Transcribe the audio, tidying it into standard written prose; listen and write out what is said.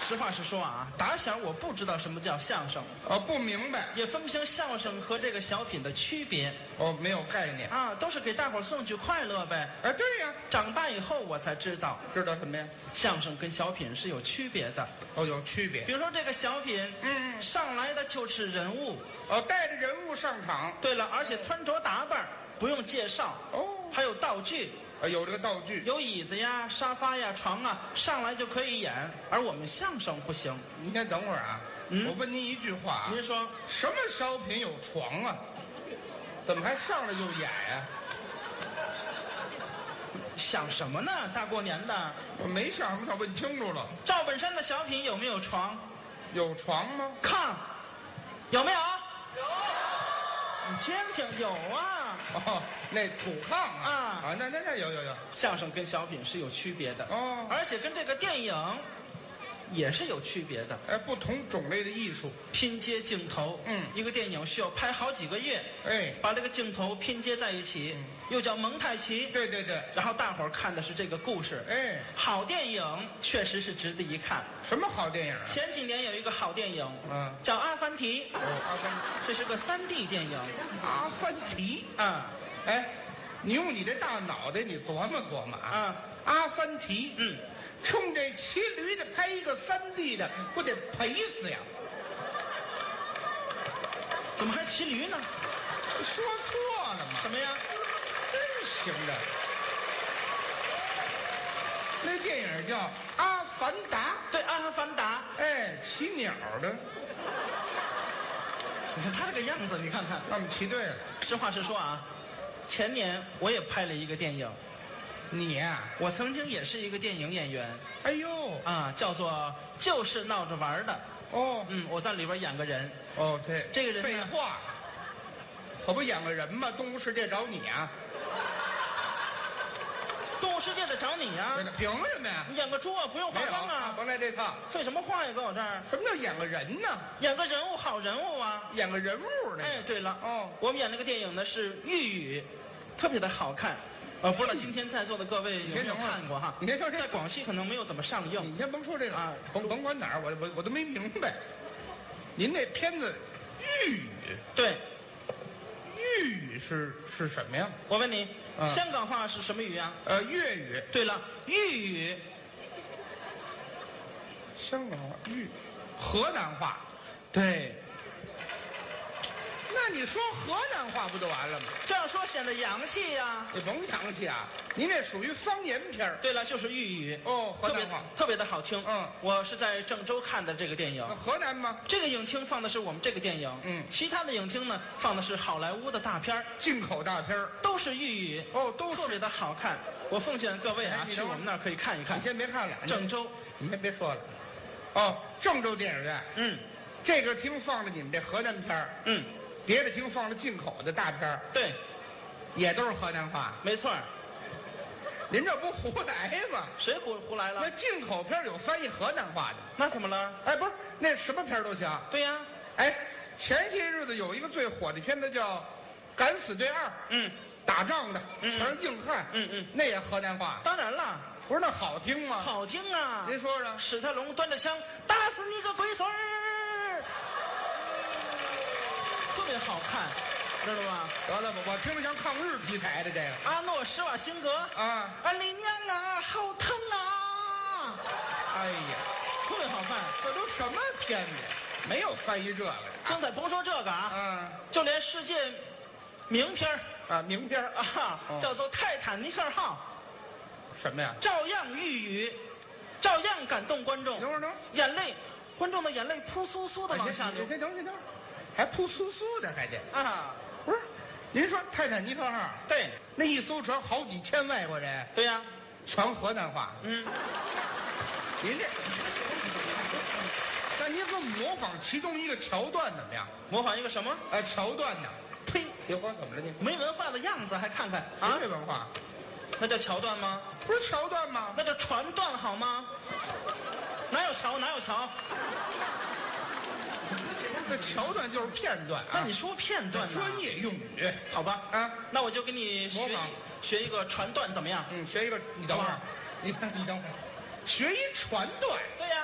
实话实说啊，打小我不知道什么叫相声， 不明白。 也分不清相声和这个小品的区别。 没有概念啊，都是给大伙儿送去快乐呗。 哎，对呀， 长大以后我才知道， 知道什么呀？ 相声跟小品是有区别的。 有区别。 比如说这个小品，上来的就是人物， 带着人物上场。 对了，而且穿着打扮不用介绍，还有道具。 有这个道具， 有椅子呀、沙发呀、床啊，上来就可以演。而我们相声不行。 您先等会儿啊，我问您一句话， 您说什么小品有床啊？怎么还上来就演呀？ 想什么呢？大过年的， 我没想什么，他问清楚了。 赵本山的小品有没有床？ 有床吗？ 炕有没有？有。你听听，有啊。 那土炕啊。那有。 相声跟小品是有区别的。 而且跟这个电影也是有区别的。 不同种类的艺术， 拼接镜头。一个电影需要拍好几个月。把这个镜头拼接在一起，又叫蒙太奇。 对。 然后大伙儿看的是这个故事。好电影确实是值得一看。 什么好电影啊？ 前几年有一个好电影，叫《阿凡提》。 阿凡提， 这是个3D 电影。 阿凡提你用你这大脑袋，你琢磨琢磨啊。阿凡提，冲这骑驴的拍一个3D 的，不得赔死呀？ 怎么还骑驴呢？ 说错了吗？ 什么呀？ 真行的。那电影叫《阿凡达》。 对，《阿凡达》。 骑鸟的。 你看他这个样子，你看看。 他们骑对了。 实话实说啊，前年我也拍了一个电影。 你呀？ 我曾经也是一个电影演员。 哎呦叫做就是闹着玩的。我在里边演个人。 对， 这个人废话，可不演个人吗？动物世界找你啊？ 动物世界得找你呀？ 凭什么呀？ 你演个猪啊，不用化妆啊。 甭来这套。 废什么话呀，搁我这儿？ 什么叫演个人呢？ 演个人物，好人物啊。 演个人物呢？ 对了，我们演那个电影呢是《玉宇》，特别的好看。不知道今天在座的各位有没有看过哈？ 你先说这， 在广西可能没有怎么上映。 你先甭说这个甭管哪儿，我都没明白。您那片子《玉宇》 对， 粤语是什么呀？ 我问你，香港话是什么语啊？ 粤语。 对了，粤语。 香港话河南话。 对。 那你说河南话不就完了吗？ 这样说显得洋气呀。 你甭洋气啊，您这属于方言片。 对了，就是粤语。 河南话特别的好听。我是在郑州看的这个电影。 河南吗？ 这个影厅放的是我们这个电影。其他的影厅呢放的是好莱坞的大片， 进口大片， 都是粤语。 都是特别的好看。我奉劝各位去我们那儿可以看一看。 你先别看了， 郑州， 你先别说了。郑州电影院。这个厅放着你们这河南片。别的厅放了进口的大片。 对， 也都是河南话。 没错。 您这不胡来吗？ 谁胡来了？ 那进口片有翻译河南话的。 那怎么了？ 不是，那什么片都行。 对呀。 前些日子有一个最火的片子叫《敢死队2》。打仗的全是硬汉。那也河南话。 当然了。 不是那好听吗？ 好听啊。 您说说。 史泰龙端着枪打死你个龟孙儿。特别好看，知道吗？ 得了吧，我听着像抗日题材的这个。 阿诺施瓦辛格李娘啊，好疼啊！ 哎呀， 特别好看。 这都什么片子？没有翻译这个。 精彩，甭说这个就连世界名片名片叫做《泰坦尼克号》。 什么呀？ 照样寓语，照样感动观众。 等会儿， 眼泪，观众的眼泪扑簌簌的往下流。 等会儿。还扑簌簌的，还得不是？您说泰坦尼克号？ 对， 那一艘船好几千外国人。 对呀， 全河南话。您这，那您说模仿其中一个桥段怎么样？ 模仿一个什么？ 桥段呢？ 呸！ 别慌，怎么了你？ 没文化的样子还看看啊？没文化， 那叫桥段吗？ 不是桥段吗？ 那叫船段好吗？哪有桥？哪有桥？ 这桥段就是片段那你说片段专业用语， 好吧？那我就给你学一个船段怎么样？ 学一个，你等会儿，你等会儿，学一船段。 对呀。